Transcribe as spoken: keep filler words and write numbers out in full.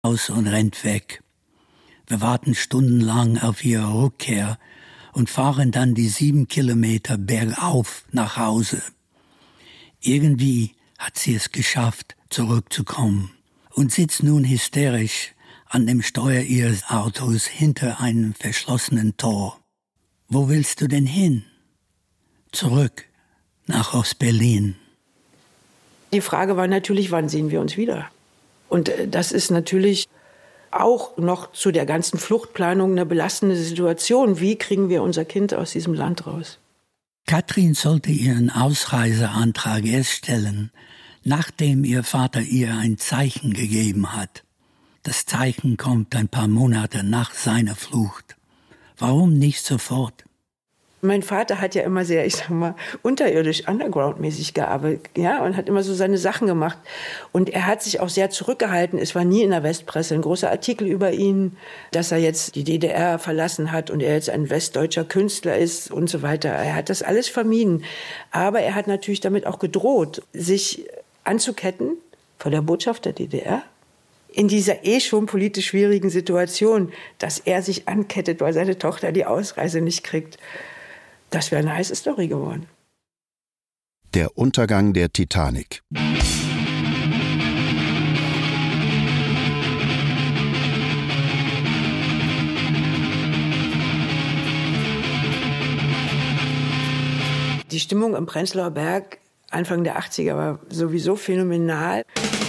aus und rennt weg. Wir warten stundenlang auf ihre Rückkehr und fahren dann die sieben Kilometer bergauf nach Hause. Irgendwie hat sie es geschafft, zurückzukommen und sitzt nun hysterisch an dem Steuer ihres Autos hinter einem verschlossenen Tor. Wo willst du denn hin? Zurück nach Ostberlin. Die Frage war natürlich, wann sehen wir uns wieder? Und das ist natürlich auch noch zu der ganzen Fluchtplanung eine belastende Situation. Wie kriegen wir unser Kind aus diesem Land raus? Katrin sollte ihren Ausreiseantrag erst stellen, nachdem ihr Vater ihr ein Zeichen gegeben hat. Das Zeichen kommt ein paar Monate nach seiner Flucht. Warum nicht sofort? Mein Vater hat ja immer sehr, ich sag mal, unterirdisch, underground-mäßig gearbeitet, ja, und hat immer so seine Sachen gemacht. Und er hat sich auch sehr zurückgehalten. Es war nie in der Westpresse ein großer Artikel über ihn, dass er jetzt die D D R verlassen hat und er jetzt ein westdeutscher Künstler ist und so weiter. Er hat das alles vermieden. Aber er hat natürlich damit auch gedroht, sich anzuketten vor der Botschaft der D D R. In dieser eh schon politisch schwierigen Situation, dass er sich ankettet, weil seine Tochter die Ausreise nicht kriegt. Das wäre eine heiße Story geworden. Der Untergang der Titanic. Die Stimmung im Prenzlauer Berg Anfang der achtziger war sowieso phänomenal.